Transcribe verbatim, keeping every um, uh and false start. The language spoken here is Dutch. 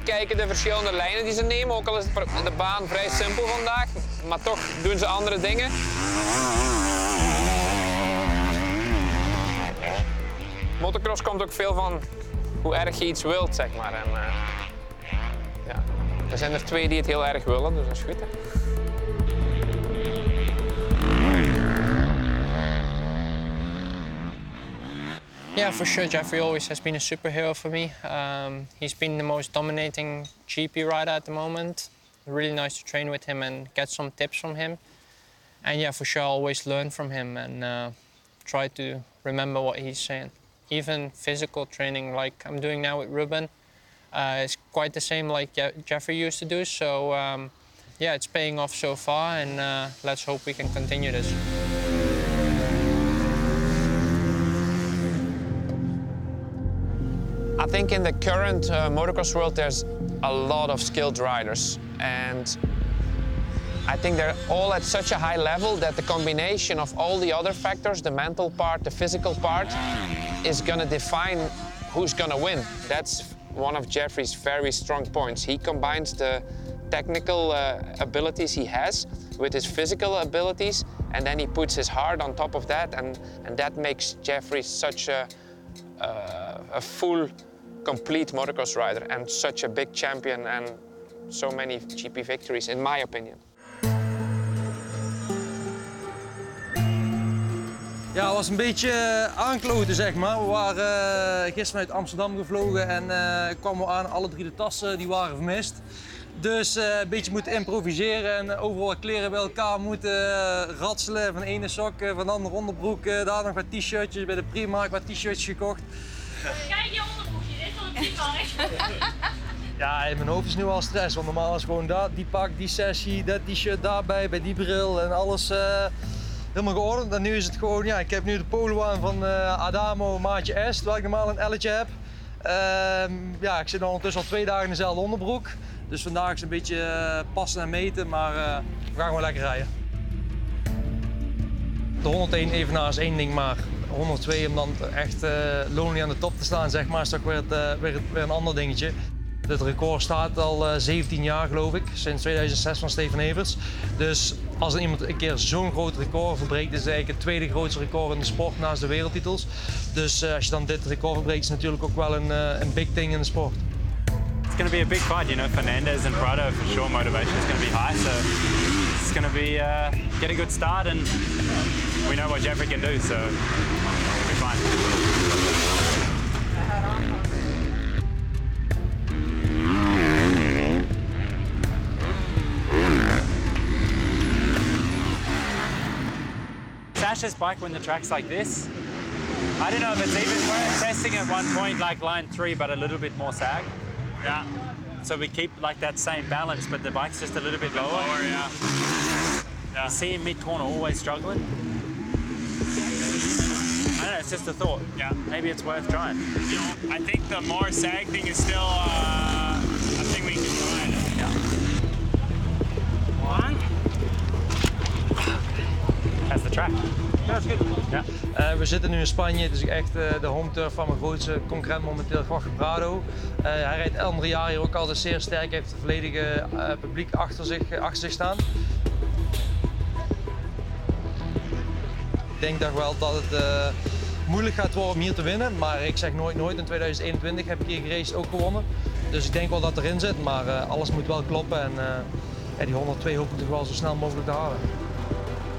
kijken de verschillende lijnen die ze nemen. Ook al is de baan vrij simpel vandaag, maar toch doen ze andere dingen. Motocross komt ook veel van hoe erg je iets wilt, zeg maar. En, uh, ja. Er zijn er twee die het heel erg willen, dus dat is goed. Hè? Yeah, for sure. Jeffrey always has been a superhero for me. Um, he's been the most dominating G P rider at the moment. Really nice to train with him and get some tips from him. And yeah, for sure, I always learn from him and uh, try to remember what he's saying. Even physical training, like I'm doing now with Ruben, uh, it's quite the same like Je Jeffrey used to do. So um, yeah, it's paying off so far, and uh, let's hope we can continue this. I think in the current uh, motocross world, there's a lot of skilled riders, and I think they're all at such a high level that the combination of all the other factors, the mental part, the physical part, is gonna define who's gonna win. That's one of Jeffrey's very strong points. He combines the technical uh, abilities he has with his physical abilities, and then he puts his heart on top of that, and, and that makes Jeffrey such a, uh, a full, complete motocross rider and such a big champion and so many G P victories, in my opinion. Ja, het was een beetje aankloten, zeg maar. We waren uh, gisteren uit Amsterdam gevlogen en uh, kwamen we aan, alle drie de tassen die waren vermist. Dus uh, een beetje moeten improviseren en overal kleren bij elkaar moeten uh, ratselen. Van de ene sok, uh, van de andere onderbroek, uh, daar nog wat t-shirtjes, bij de Primark wat t-shirtjes gekocht. Kijk je onderbroekje, dit is van de Primark. Ja, in mijn hoofd is nu al stress, want normaal is gewoon dat, die pak, die sessie, dat t-shirt daarbij, bij die bril en alles. Uh, Helemaal geordend en nu is het gewoon, ja, ik heb nu de polo aan van uh, Adamo maatje S, terwijl ik normaal een L'tje heb. Uh, ja, ik zit ondertussen al twee dagen in dezelfde onderbroek. Dus vandaag is het een beetje uh, passen en meten, maar uh, we gaan gewoon lekker rijden. De honderdéén evenaar is één ding, maar honderdtwee om dan echt uh, lonely aan de top te staan, zeg maar, is toch weer, het, uh, weer, weer een ander dingetje. Het record staat al uh, zeventien jaar, geloof ik, sinds tweeduizend zes van Steven Evers. Dus als er iemand een keer zo'n groot record verbreekt, is het eigenlijk het tweede grootste record in de sport naast de wereldtitels. Dus uh, als je dan dit record verbreekt, is het natuurlijk ook wel een, uh, een big thing in de sport. It's going to be a big fight, you know. Fernandez and Prado, for sure, motivation is going to be high. So it's going to be uh, get a good start, and we know what Jeffrey can do, so it'll be fine. Sasha's bike when the track's like this, I don't know if it's even, we're testing at one point like line three, but a little bit more sag. Yeah. So we keep like that same balance, but the bike's just a little bit lower. Lower, yeah. Yeah. You see him mid-corner always struggling? I don't know, it's just a thought. Yeah. Maybe it's worth trying. You know, I think the more sag thing is still uh, a thing we can try. Yeah. One. That's the track. Ja, dat is goed. Ja. Uh, we zitten nu in Spanje, het is echt uh, de home turf van mijn grootste concurrent momenteel, Jorge Prado. Uh, hij rijdt elk andere jaar hier ook altijd zeer sterk, heeft het volledige uh, publiek achter zich, uh, achter zich staan. Ik denk toch wel dat het uh, moeilijk gaat worden om hier te winnen, maar ik zeg nooit nooit. In tweeduizend eenentwintig heb ik hier geraced ook gewonnen. Dus ik denk wel dat erin zit, maar uh, alles moet wel kloppen en uh, ja, die honderdtwee hoop ik toch wel zo snel mogelijk te halen.